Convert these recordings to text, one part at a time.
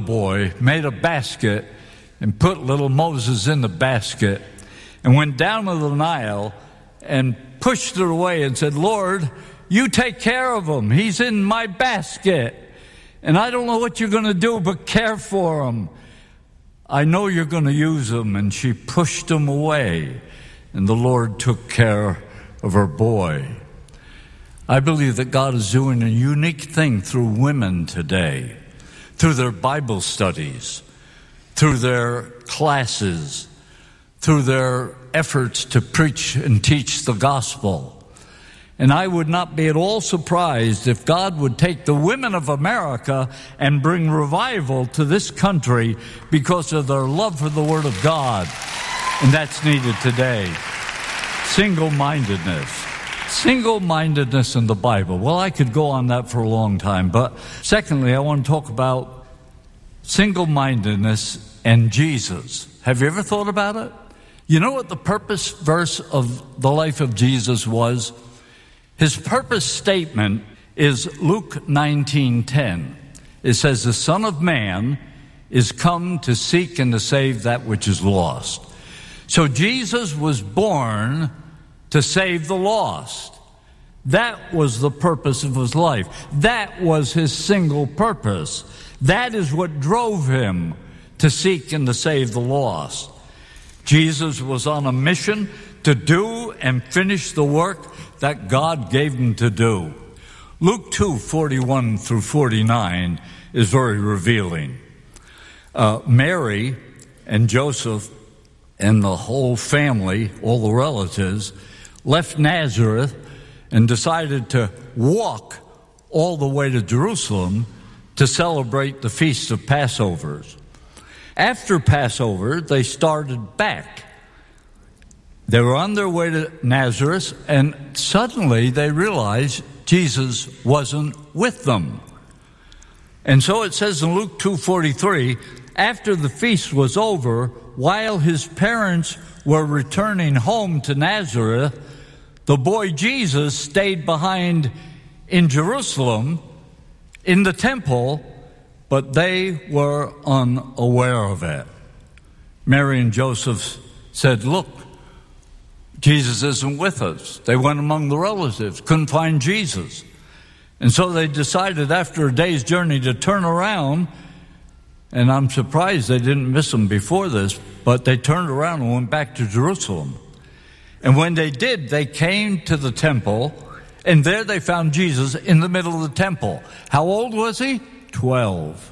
boy made a basket and put little Moses in the basket and went down to the Nile and pushed it away and said, Lord, you take care of him. He's in my basket. And I don't know what you're going to do, but care for him. I know you're going to use him. And she pushed him away. And the Lord took care of her boy. I believe that God is doing a unique thing through women today, through their Bible studies, through their classes, through their efforts to preach and teach the gospel. And I would not be at all surprised if God would take the women of America and bring revival to this country because of their love for the Word of God. And that's needed today. Single-mindedness. Single-mindedness in the Bible. Well, I could go on that for a long time. But secondly, I want to talk about single-mindedness and Jesus. Have you ever thought about it? You know what the purpose verse of the life of Jesus was? His purpose statement is Luke 19:10. It says, the Son of Man is come to seek and to save that which is lost. So Jesus was born to save the lost. That was the purpose of his life. That was his single purpose. That is what drove him to seek and to save the lost. Jesus was on a mission to do and finish the work that God gave him to do. Luke 2:41 through 49 is very revealing. Mary and Joseph and the whole family, all the relatives, left Nazareth and decided to walk all the way to Jerusalem to celebrate the Feast of Passovers. After Passover, they started back. They were on their way to Nazareth, and suddenly they realized Jesus wasn't with them. And so it says in Luke 2:43, after the feast was over, while his parents were returning home to Nazareth, the boy Jesus stayed behind in Jerusalem in the temple, but they were unaware of it. Mary and Joseph said, look, Jesus isn't with us. They went among the relatives, couldn't find Jesus. And so they decided after a day's journey to turn around, and I'm surprised they didn't miss him before this, but they turned around and went back to Jerusalem. And when they did, they came to the temple, and there they found Jesus in the middle of the temple. How old was he? 12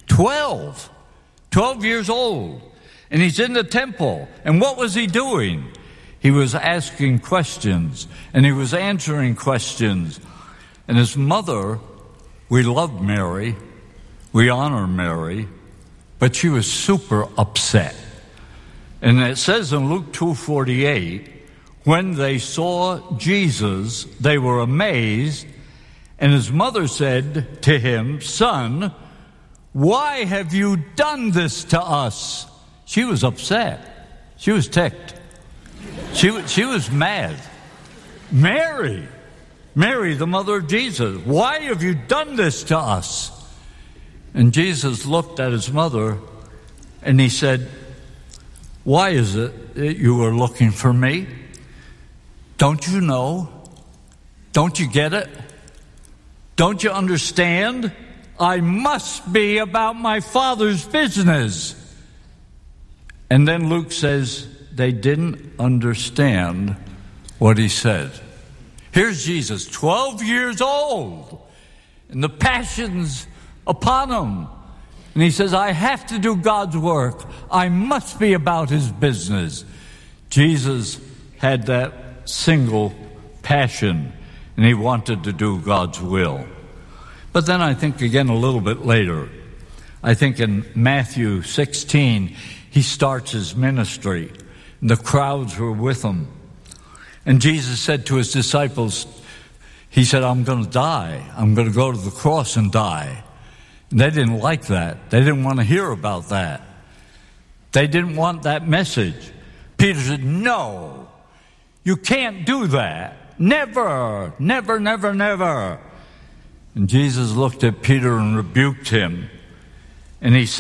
years old. And he's in the temple. And what was he doing? He was asking questions, and he was answering questions. And his mother, we love Mary, we honor Mary, but she was super upset. And it says in Luke 2:48, when they saw Jesus, they were amazed, and his mother said to him, Son, why have you done this to us? She was upset. She was ticked. She was mad. Mary, the mother of Jesus, why have you done this to us? And Jesus looked at his mother and he said, why is it that you are looking for me? Don't you know? Don't you get it? Don't you understand? I must be about my Father's business. And then Luke says they didn't understand what he said. Here's Jesus, 12 years old, and the passion's upon him. And he says, I have to do God's work. I must be about his business. Jesus had that single passion, and he wanted to do God's will. But then I think again a little bit later, I think in Matthew 16, he starts his ministry, and the crowds were with him. And Jesus said to his disciples, he said, I'm going to die. I'm going to go to the cross and die. And they didn't like that. They didn't want to hear about that. They didn't want that message. Peter said, no, you can't do that. Never, never, never, never. And Jesus looked at Peter and rebuked him. And he said,